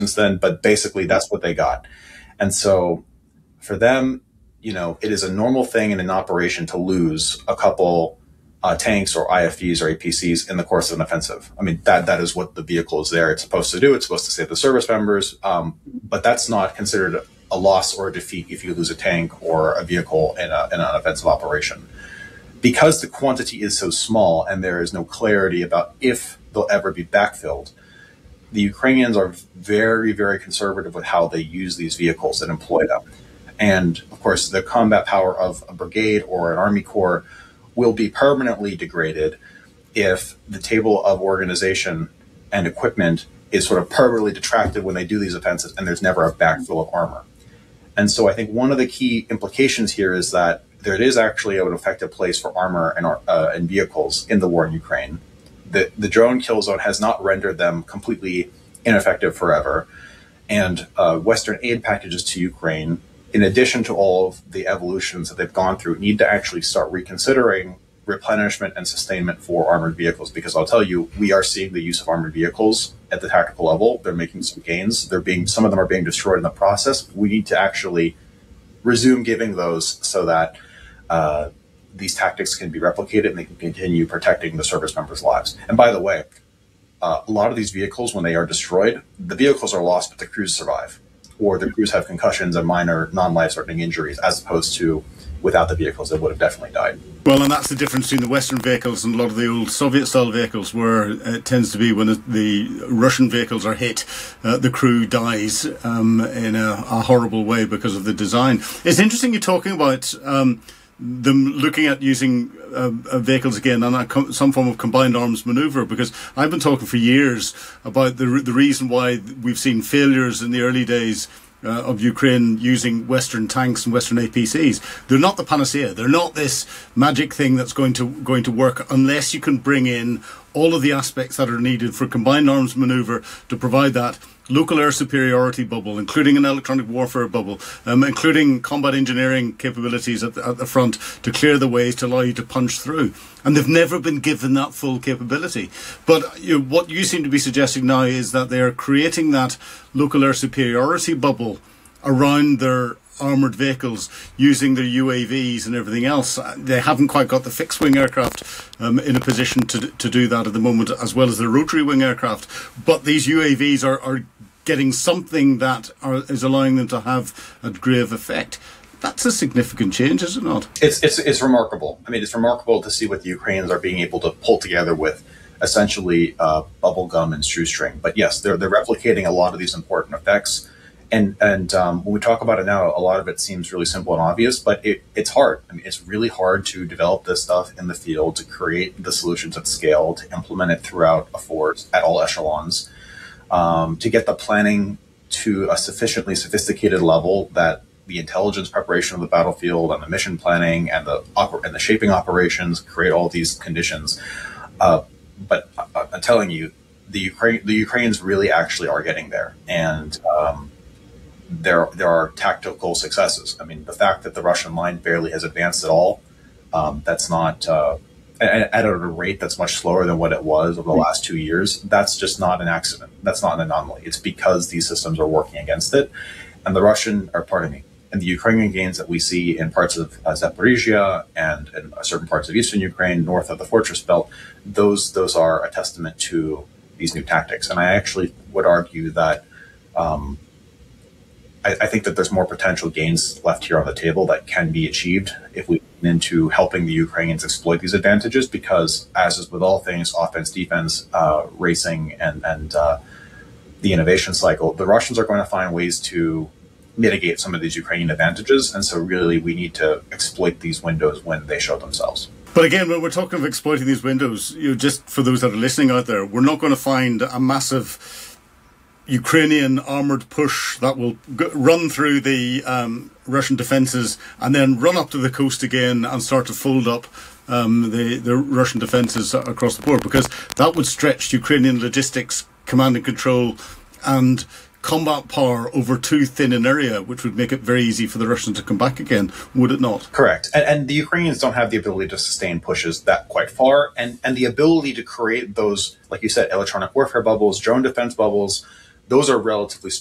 since then, but basically that's what they got. And so for them, it is a normal thing in an operation to lose a couple tanks or IFVs or APCs in the course of an offensive. I mean, that is what the vehicle is there. It's supposed to do. It's supposed to save the service members, but that's not considered a loss or a defeat if you lose a tank or a vehicle in an offensive operation. Because the quantity is so small and there is no clarity about if they'll ever be backfilled, the Ukrainians are very, very conservative with how they use these vehicles and employ them. And of course, the combat power of a brigade or an army corps will be permanently degraded if the table of organization and equipment is sort of permanently detracted when they do these offensives and there's never a backfill of armor. And so I think one of the key implications here is that there is actually an effective place for armor and vehicles in the war in Ukraine. The drone kill zone has not rendered them completely ineffective forever. And Western aid packages to Ukraine, in addition to all of the evolutions that they've gone through, need to actually start reconsidering replenishment and sustainment for armored vehicles. Because I'll tell you, we are seeing the use of armored vehicles at the tactical level. They're making some gains. Some of them are being destroyed in the process. We need to actually resume giving those so that these tactics can be replicated and they can continue protecting the service members' lives. And by the way, a lot of these vehicles, when they are destroyed, the vehicles are lost, but the crews survive, or the crews have concussions and minor non-life-threatening injuries, as opposed to without the vehicles, they would have definitely died. Well, and that's the difference between the Western vehicles and a lot of the old Soviet-style vehicles, where it tends to be when the Russian vehicles are hit, the crew dies in a horrible way because of the design. It's interesting you're talking about them looking at using vehicles again and some form of combined arms maneuver, because I've been talking for years about the reason why we've seen failures in the early days of Ukraine using Western tanks and Western APCs. They're not the panacea. They're not this magic thing that's going to work unless you can bring in all of the aspects that are needed for combined arms maneuver to provide that local air superiority bubble, including an electronic warfare bubble, including combat engineering capabilities at the front to clear the ways to allow you to punch through. And they've never been given that full capability. But what you seem to be suggesting now is that they are creating that local air superiority bubble around their armoured vehicles using their UAVs and everything else. They haven't quite got the fixed-wing aircraft in a position to do that at the moment, as well as the rotary-wing aircraft. But these UAVs are getting something that is allowing them to have a degree of effect. That's a significant change, is it not? It's remarkable. I mean, it's remarkable to see what the Ukrainians are being able to pull together with essentially bubble gum and shoestring. But yes, they're replicating a lot of these important effects. And when we talk about it now, a lot of it seems really simple and obvious, but it's hard. I mean, it's really hard to develop this stuff in the field, to create the solutions at scale, to implement it throughout a force at all echelons, to get the planning to a sufficiently sophisticated level that the intelligence preparation of the battlefield and the mission planning and the shaping operations create all these conditions. But I'm telling you, the Ukrainians really actually are getting there, and there are tactical successes. I mean, the fact that the Russian line barely has advanced at all, that's not at a rate that's much slower than what it was over the last 2 years. That's just not an accident. That's not an anomaly. It's because these systems are working against it. And the Ukrainian gains that we see in parts of Zaporizhia and in certain parts of eastern Ukraine, north of the fortress belt, those are a testament to these new tactics. And I actually would argue that I think that there's more potential gains left here on the table that can be achieved if we get into helping the Ukrainians exploit these advantages, because as is with all things, offense, defense, racing, and the innovation cycle, the Russians are going to find ways to mitigate some of these Ukrainian advantages. And so really we need to exploit these windows when they show themselves. But again, when we're talking of exploiting these windows, just for those that are listening out there, we're not going to find a massive Ukrainian armoured push that will run through the Russian defences and then run up to the coast again and start to fold up the Russian defences across the board, because that would stretch Ukrainian logistics, command and control and combat power over too thin an area, which would make it very easy for the Russians to come back again, would it not? Correct. And the Ukrainians don't have the ability to sustain pushes that quite far, and the ability to create those, like you said, electronic warfare bubbles, drone defense bubbles, those are relatively